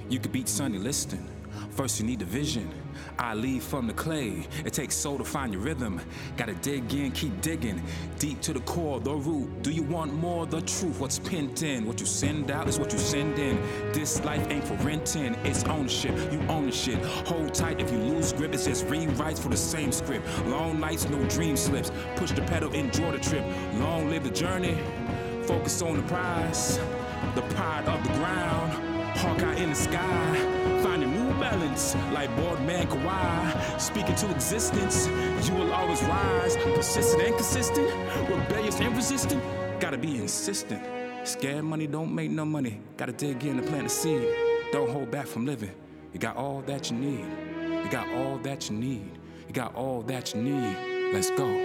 You could beat Sonny Liston. First you need the vision. I leave from the clay. It takes soul to find your rhythm. Gotta dig in, keep digging. Deep to the core, the root. Do you want more? The truth, what's pent in. What you send out is what you send in. This life ain't for renting, it's ownership. You own the shit. Hold tight, if you lose grip, it's just rewrites for the same script. Long nights, no dream slips. Push the pedal, enjoy the trip. Long live the journey. Focus on the prize. The pride of the ground. Hawkeye in the sky. Finding new balance like Boardman Kawhi. Speaking to existence, you will always rise. Persistent and consistent, rebellious and resistant. Gotta be insistent. Scared money don't make no money. Gotta dig in to plant a seed. Don't hold back from living. You got all that you need. You got all that you need. You got all that you need. Let's go.